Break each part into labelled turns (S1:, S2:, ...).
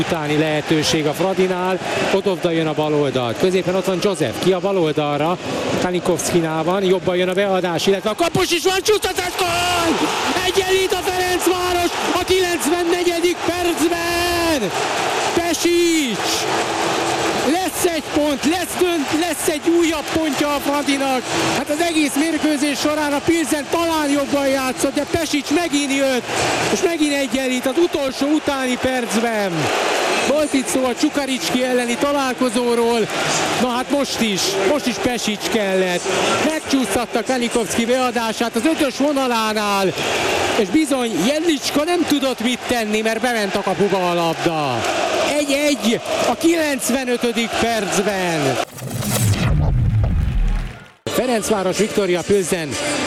S1: utáni lehetőség a Fradinál, Odovda jön a bal oldalt. Középen ott van Joseph, ki a bal oldalra, Kanikovszkinál van, jobban jön a beadás, illetve a kapus is van, csúsztatás, gól! Egyenlít a Ferencváros a 94. percben! Pesics! Lesz egy pont, lesz egy újabb pontja a Fradinak. Hát az egész mérkőzés során a Pilsen talán jobban játszott, de Pesics megint jött, és megint egyenlít az utolsó utáni percben. Volt itt szó a Csukaricski elleni találkozóról, na hát most is Pesics kellett. Megcsúsztatta Kanikovszki beadását az 5-ös vonalánál, és bizony Jedlicska nem tudott mit tenni, mert bement a kapuba a labda. 1-1 a 95. percben. Ferencváros Viktória Pilsen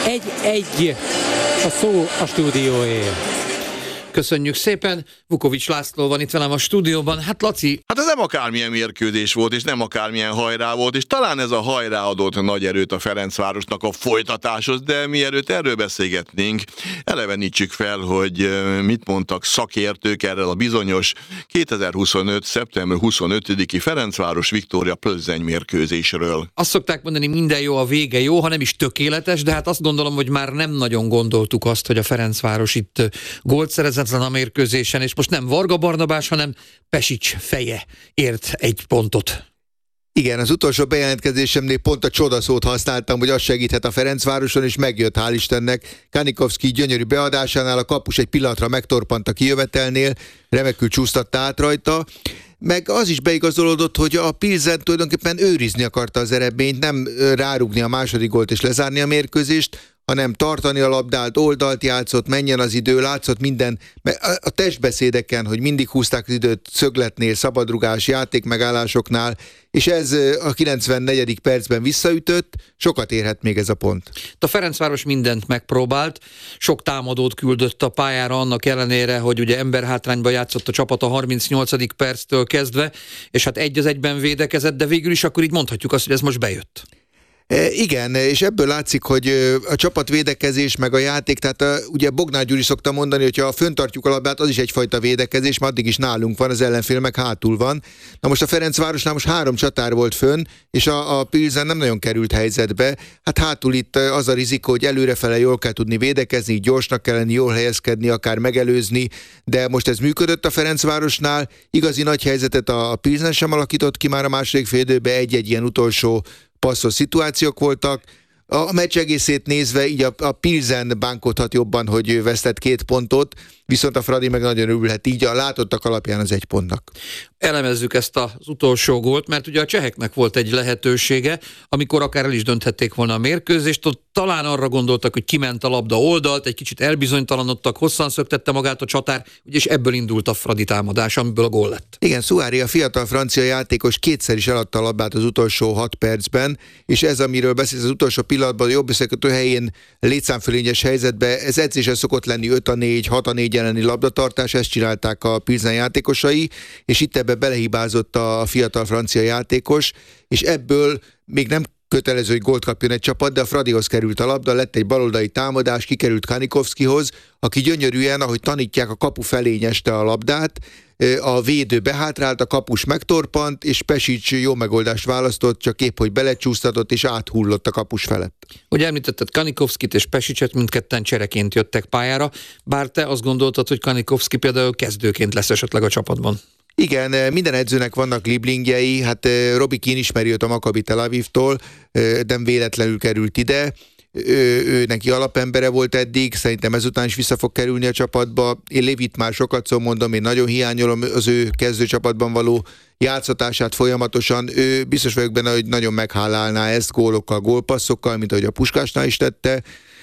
S1: 1-1 a szó a stúdióé.
S2: Köszönjük szépen, Vukovics László van itt velem a stúdióban. Hát Laci...
S3: Hát ez nem akármilyen mérkőzés volt, és nem akármilyen hajrá volt, és talán ez a hajrá adott nagy erőt a Ferencvárosnak a folytatáshoz, de mielőtt erről beszélgetnénk, elevenítsük fel, hogy mit mondtak szakértők erről a bizonyos 2025. szeptember 25-i Ferencváros Viktória Plzeň mérkőzésről.
S2: Azt szokták mondani, minden jó, a vége jó, ha nem is tökéletes, de hát azt gondolom, hogy már nem nagyon gondoltuk azt, hogy a Ferencváros itt gólt szerezett a mérkőzésen, és most nem Varga Barnabás, hanem Pesics feje ért egy pontot.
S4: Igen, az utolsó bejelentkezésemnél pont a csodaszót használtam, hogy az segíthet a Ferencvároson, és megjött, hál' Istennek. Kanikovszki gyönyörű beadásánál a kapus egy pillanatra megtorpant a kijövetelnél, remekül csúsztatta át rajta, meg az is beigazolódott, hogy a Pilsen tulajdonképpen őrizni akarta az eredményt, nem rárugni a második gólt és lezárni a mérkőzést, hanem tartani a labdát, oldalt játszott, menjen az idő, látszott minden, a testbeszédeken, hogy mindig húzták az időt szögletnél, szabadrugás, játékmegállásoknál, és ez a 94. percben visszaütött, sokat érhet még ez a pont.
S2: A Ferencváros mindent megpróbált, sok támadót küldött a pályára annak ellenére, hogy ugye emberhátrányba játszott a csapat a 38. perctől kezdve, és hát 1-1 védekezett, de végül is akkor így mondhatjuk azt, hogy ez most bejött.
S4: Igen, és ebből látszik, hogy a csapatvédekezés meg a játék, tehát ugye Bognár Gyuri szokta mondani, hogy ha föntartjuk a labdát, az is egyfajta védekezés, mert addig is nálunk van, az ellenfél meg hátul van. Na most a Ferencvárosnál most 3 csatár volt fönn, és a Pilsen nem nagyon került helyzetbe. Hát hátul itt az a rizikó, hogy előrefele jól kell tudni védekezni, gyorsnak kell lenni, jól helyezkedni, akár megelőzni, de most ez működött a Ferencvárosnál. Igazi nagy helyzetet a Pilsen sem alakított ki már a második fél időben, egy-egy ilyen utolsó passzos szituációk voltak. A meccs egészét nézve így a Pilsen bánkodhat jobban, hogy ő vesztett 2 pontot, viszont a Fradi meg nagyon örülhet így a látottak alapján az 1 pontnak.
S2: Elemezzük ezt az utolsó gólt, mert ugye a cseheknek volt egy lehetősége, amikor akár el is dönthették volna a mérkőzést, ott talán arra gondoltak, hogy kiment a labda oldalt, egy kicsit elbizonytalanodtak, hosszan szöktette magát a csatár, és ebből indult a Fradi támadás, amiből a gól lett.
S4: Igen, Suári, a fiatal francia játékos kétszer is eladta a labdát az utolsó 6 percben, és ez, amiről beszélsz az utolsó pillanatban, a jobb összekötő helyén létszámfölényes helyzetben, ez edzésen szokott lenni 5-4, 6-4 elleni labdatartás, ezt csinálták a Pilsen játékosai, és itt ebbe belehibázott a fiatal francia játékos, és ebből még nem kötelező, hogy gólt kapjon egy csapat, de a Fradihoz került a labda, lett egy baloldali támadás, kikerült Kanikovszkihoz, aki gyönyörűen, ahogy tanítják, a kapu felé nyeste a labdát, a védő behátrált, a kapus megtorpant, és Pesics jó megoldást választott, csak épp, hogy belecsúsztatott, és áthullott a kapus felett.
S2: Ugye említetted Kanikovszkit és Pesicset, mindketten csereként jöttek pályára, bár te azt gondoltad, hogy Kanikovszki például kezdőként lesz esetleg a csapatban.
S4: Igen, minden edzőnek vannak liblingjei, hát Robi Kín ismeri őt a Maccabi Tel Avivtól, nem véletlenül került ide, ő neki alapembere volt eddig, szerintem ezután is vissza fog kerülni a csapatba. Én Lévit már sokat szó mondom, én nagyon hiányolom az ő kezdőcsapatban való játszatását folyamatosan. Ő biztos vagyok benne, hogy nagyon meghálálná ezt gólokkal, gólpasszokkal, mint ahogy a Puskásnál is tette.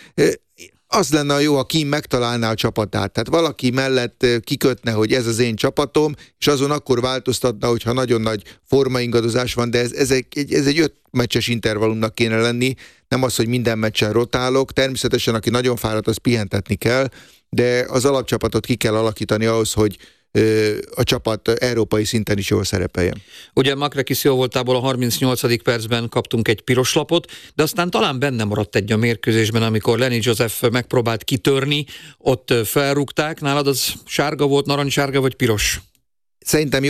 S4: Az lenne jó, ha Kim megtalálná a csapatát. Tehát valaki mellett kikötne, hogy ez az én csapatom, és azon akkor változtatna, hogyha nagyon nagy formaingadozás van, de ez egy 5 meccses intervallumnak kéne lenni, nem az, hogy minden meccsen rotálok. Természetesen, aki nagyon fáradt, az pihentetni kell, de az alapcsapatot ki kell alakítani ahhoz, hogy a csapat európai szinten is jól szerepeljen.
S2: Ugye Makrekis jó voltából a 38. percben kaptunk egy piros lapot, de aztán talán benne maradt egy a mérkőzésben, amikor Lenny Joseph megpróbált kitörni, ott felrúgták. Nálad az sárga volt, narancssárga vagy piros?
S4: Szerintem